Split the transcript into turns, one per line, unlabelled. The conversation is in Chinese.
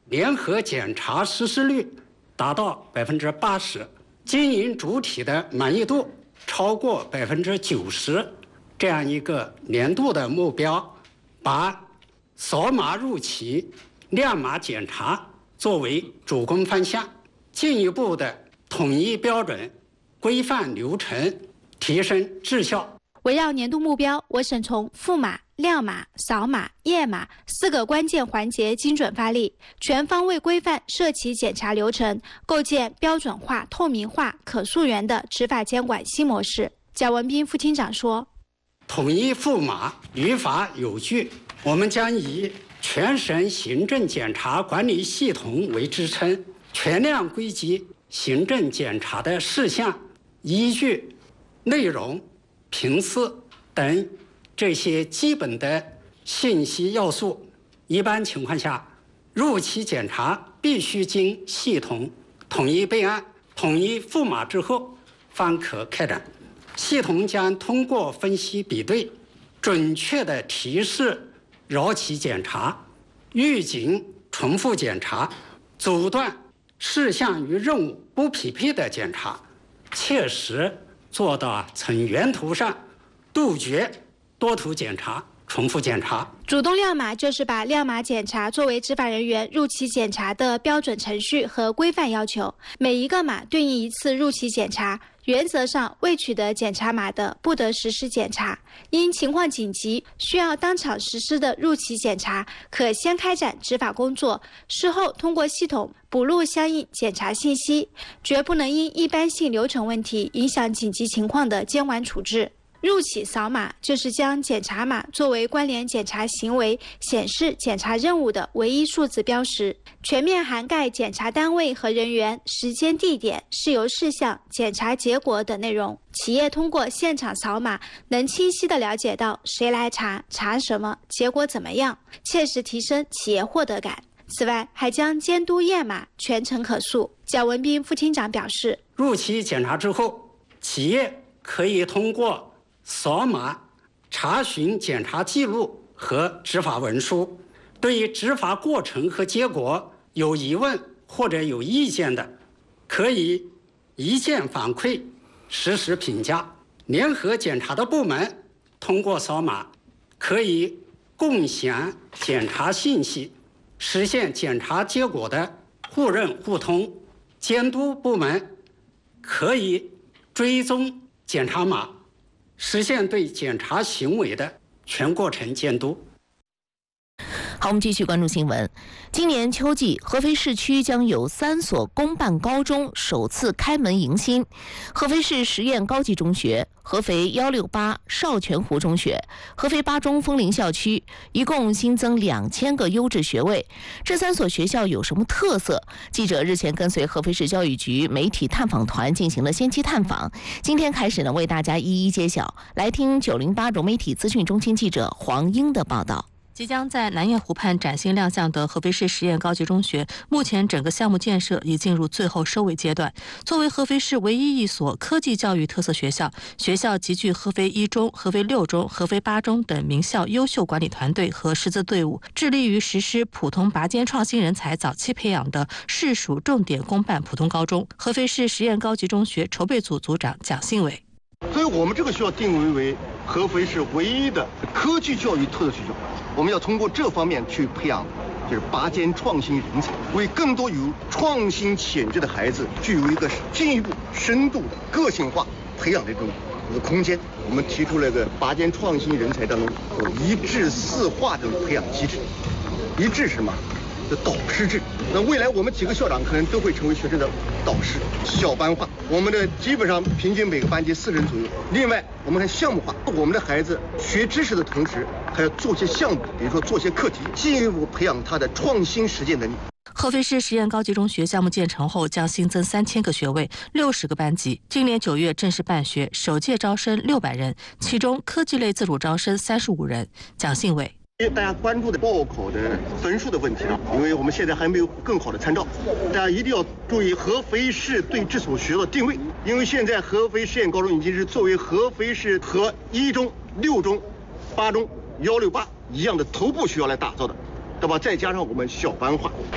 联合检查实施率达到80%，经营主体的满意度超过90%，这样一个年度的目标，把扫码入企、亮码检查作为主攻方向，进一步的统一标准、规范流程，提升质效。
围绕年度目标，我省从付码、亮码、扫码、验码4个关键环节精准发力，全方位规范涉企检查流程，构建标准化、透明化、可溯源的执法监管新模式。贾文斌副厅长说，
统一付码，于法有据，我们将以全省行政检查管理系统为支撑，全量归集行政检查的事项、依据、内容、频次等这些基本的信息要素。一般情况下，入企检查必须经系统统一备案、统一付码之后方可开展。系统将通过分析比对，准确地提示扰企检查、预警重复检查，阻断事项与任务不匹配的检查，切实做到从源头上杜绝多途检查、重复检查。
主动亮码就是把亮码检查作为执法人员入企检查的标准程序和规范要求，每一个码对应一次入企检查，原则上未取得检查码的不得实施检查，因情况紧急需要当场实施的入企检查，可先开展执法工作，事后通过系统补录相应检查信息，绝不能因一般性流程问题影响紧急情况的监管处置。入企扫码就是将检查码作为关联检查行为、显示检查任务的唯一数字标识，全面涵盖检查单位和人员、时间、地点、事由事项、检查结果等内容。企业通过现场扫码，能清晰地了解到谁来查、查什么、结果怎么样，切实提升企业获得感。此外，还将监督验码全程可溯。贾文斌副厅长表示，
入企检查之后，企业可以通过扫码查询检查记录和执法文书，对于执法过程和结果有疑问或者有意见的，可以一键反馈，实时评价。联合检查的部门通过扫码可以共享检查信息，实现检查结果的互认互通。监督部门可以追踪检查码，实现对检查行为的全过程监督。
好，我们继续关注新闻。今年秋季，合肥市区将有3所公办高中首次开门迎新。合肥市实验高级中学、合肥168少泉湖中学、合肥八中枫林校区，一共新增2000个优质学位。这3所学校有什么特色？记者日前跟随合肥市教育局媒体探访团进行了先期探访，今天开始呢，为大家一一揭晓。来听908融媒体资讯中心记者黄英的报道。
即将在南苑湖畔崭新亮相的合肥市实验高级中学，目前整个项目建设已进入最后收尾阶段。作为合肥市唯一一所科技教育特色学校，学校集聚合肥1中、合肥6中、合肥8中等名校优秀管理团队和师资队伍，致力于实施普通拔尖创新人才早期培养的市属重点公办普通高中。合肥市实验高级中学筹备组组长蒋信伟：
所以我们这个学校定位为合肥市唯一的科技教育特色学校。我们要通过这方面去培养，就是拔尖创新人才，为更多有创新潜质的孩子具有一个进一步深度的个性化培养的这种空间。我们提出了个拔尖创新人才当中一制4化的培养机制。一制是什么？就导师制。那未来我们几个校长可能都会成为学生的导师。小班化，我们的基本上平均每个班级4人左右。另外，我们还项目化，我们的孩子学知识的同时，还要做些项目，比如说做些课题，进一步培养他的创新实践能力。
合肥市实验高级中学项目建成后，将新增3000个学位，60个班级。今年9月正式办学，首届招生600人，其中科技类自主招生35人。蒋信伟：
大家关注的报考的分数的问题，因为我们现在还没有更好的参照，大家一定要注意合肥市对这所学校的定位，因为现在合肥实验高中已经是作为合肥市和1中、6中、8中、168一样的头部学校来打造的，对吧？再加上我们小班化，